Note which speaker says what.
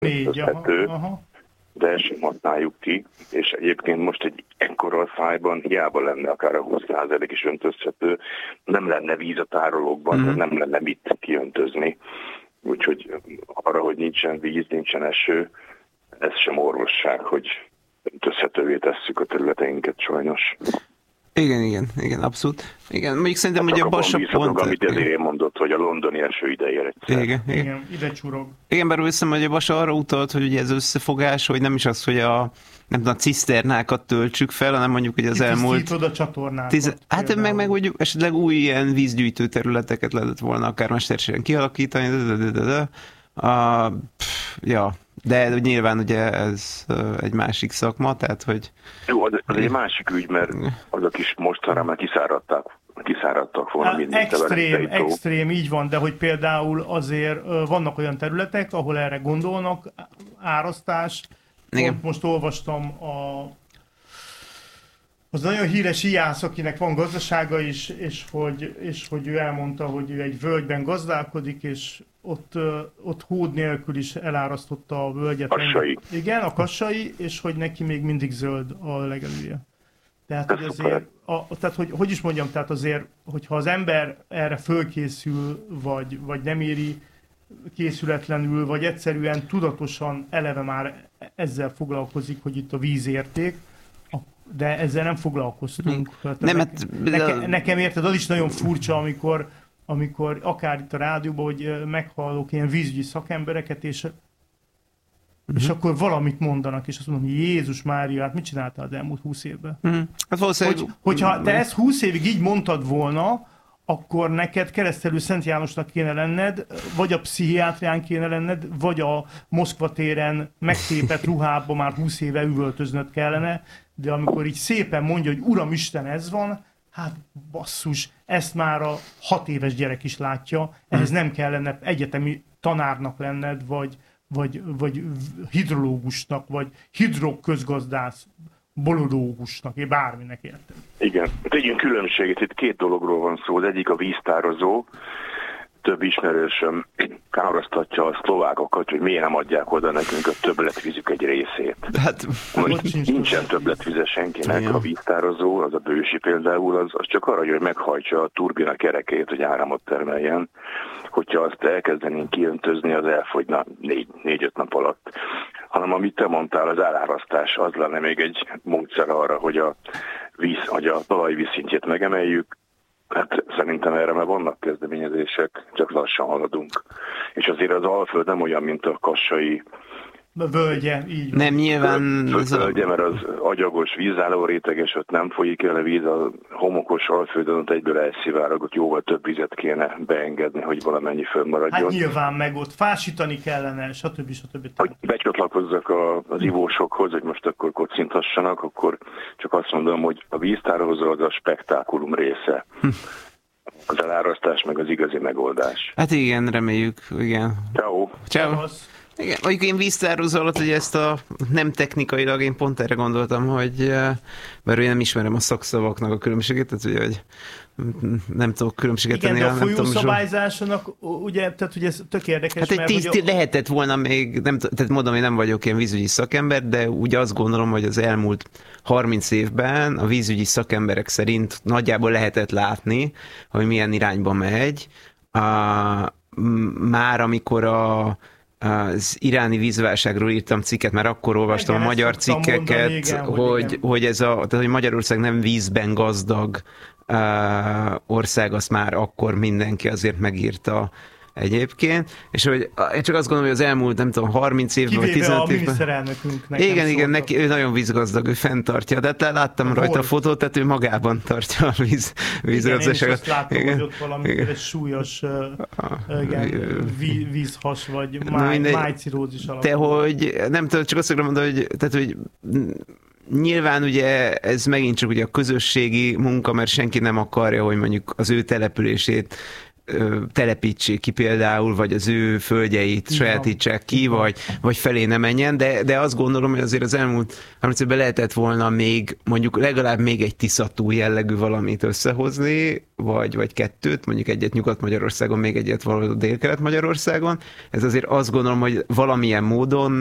Speaker 1: öntözhető, de ezt sem használjuk ki, és egyébként most egy ekkora szájban hiába lenne akár a 20% is öntözhető, nem lenne víz a tárolókban, nem lenne mit kiöntözni. Úgyhogy arra, hogy nincsen víz, nincsen eső, ez sem orvosság, hogy öntözhetővé tesszük a területeinket sajnos.
Speaker 2: Igen, abszolút. Igen, mondjuk szerintem, hogy a Bassa
Speaker 1: pont... Amit ezért mondott, hogy a londoni eső ideje egyszer.
Speaker 3: Igen, ide csurog.
Speaker 2: Igen, bár hiszem, hogy a Bassa arra utalt, hogy ugye ez összefogás, hogy nem is az, hogy a ciszternákat töltsük fel, hanem mondjuk, hogy az elmúlt...
Speaker 3: a csatornákat.
Speaker 2: Hát meg hogy esetleg új ilyen vízgyűjtő területeket lehetett volna akár mesterségesen kialakítani, de nyilván ugye ez egy másik szakma, tehát hogy...
Speaker 1: Jó, az egy másik ügy, mert azok is mostanra már kiszáradtak volna mindent.
Speaker 3: Extrém, így van, de hogy például azért vannak olyan területek, ahol erre gondolnak, árasztás. Most olvastam az nagyon híres Ijász, akinek van gazdasága is, és hogy ő elmondta, hogy ő egy völgyben gazdálkodik, és ott hód nélkül is elárasztotta a völgyet.
Speaker 1: Kassai.
Speaker 3: Igen, a Kassai, és hogy neki még mindig zöld a legelője. Tehát, hogy azért, hogy is mondjam, tehát azért, hogyha az ember erre fölkészül, vagy nem éri készületlenül, vagy egyszerűen tudatosan eleve már ezzel foglalkozik, hogy itt a vízérték, de ezzel nem foglalkoztunk. Nekem érted, az is nagyon furcsa, amikor akár itt a rádióban, hogy meghallok ilyen vízügyi szakembereket, és akkor valamit mondanak, és azt mondom, hogy Jézus Mária, hát mit csináltál az elmúlt 20 évben?
Speaker 2: Hát valószínűleg...
Speaker 3: Hogyha te ezt 20 évig így mondtad volna, akkor neked Keresztelő Szent Jánosnak kéne lenned, vagy a pszichiátrián kéne lenned, vagy a Moszkva téren megtépett ruhában már 20 éve üvöltöznöd kellene, de amikor így szépen mondja, hogy Uram Isten, ez van, hát basszus, ezt már a 6 éves gyerek is látja, ehhez nem kellene egyetemi tanárnak lenned, vagy hidrológusnak, vagy hidroközgazdász, bolodógusnak, én bárminek értem.
Speaker 1: Igen, tegyünk különbséget, itt 2 dologról van szó, az egyik a víztározó, több ismerősöm károsztatja a szlovákokat, hogy miért nem adják oda nekünk a többletvízük egy részét.
Speaker 2: Hát,
Speaker 1: nincsen többletvize senkinek, a víztározó, az a Bősi például, az csak arra, hogy meghajtsa a turbina kerekét, hogy áramot termeljen. Hogyha azt elkezdenénk kiöntözni, az elfogyna 4-5 nap alatt. Hanem amit te mondtál, az elárasztás, az lenne még egy módszer arra, hogy a talajvíz szintjét megemeljük. Hát szerintem erre már vannak kezdeményezések, csak lassan haladunk. És azért az Alföld nem olyan, mint a kassai
Speaker 3: völgye, így.
Speaker 2: Nem, nyilván...
Speaker 1: Völgye, mert az agyagos vízálló réteges, ott nem folyik el a víz, a homokos Alföldön ott egyből elszivárogott, jóval több vizet kéne beengedni, hogy valamennyi fönnmaradjon.
Speaker 3: Hát nyilván meg ott fásítani kellene, stb.
Speaker 1: Hogy becsatlakozzak az ivósokhoz, hogy most akkor kocintassanak, akkor csak azt mondom, hogy a víztározó az a spektákulum része. Az elárasztás meg az igazi megoldás.
Speaker 2: Hát igen, reméljük, igen.
Speaker 1: Ciao.
Speaker 2: Igen, mondjuk én víztározó alatt, hogy ezt nem technikailag, én pont erre gondoltam, hogy mert én nem ismerem a szakszavaknak a különbséget, tehát ugye, hogy nem tudok különbséget tenni.
Speaker 3: Igen, de a folyószabályzásának, ugye, tehát ugye ez tök érdekes,
Speaker 2: hát egy lehetett volna még, tehát mondom, én nem vagyok ilyen vízügyi szakember, de úgy azt gondolom, hogy az elmúlt 30 évben a vízügyi szakemberek szerint nagyjából lehetett látni, hogy milyen irányba megy. Már amikor az iráni vízválságról írtam cikket, mert akkor olvastam a magyar cikkeket, hogy Magyarország nem vízben gazdag ország, azt már akkor mindenki azért megírta egyébként, és hogy én csak azt gondolom, hogy az elmúlt, nem tudom, 30 évben, vagy 15 évben...
Speaker 3: a miniszterelnökünknek.
Speaker 2: Igen, neki, ő nagyon vízgazdag, ő fenntartja, de hát láttam rajta a fotót, tehát ő magában tartja a vízgazdaságot. Igen, én is
Speaker 3: azt láttam, hogy ott valami egy súlyos vízhas, vagy májcirózis alatt.
Speaker 2: De hogy, nem tudom, csak azt akarom mondani, hogy nyilván ugye ez megint csak ugye a közösségi munka, mert senki nem akarja, hogy mondjuk az ő települését telepítsék ki például, vagy az ő földjeit sajátítsák ki, vagy felé ne menjen, de azt gondolom, hogy azért az elmúlt 30 évben lehetett volna még mondjuk legalább még egy Tisza-tó jellegű valamit összehozni, vagy kettőt, mondjuk egyet Nyugat-Magyarországon, még egyet valahol Dél-Kelet-Magyarországon. Ez azért azt gondolom, hogy valamilyen módon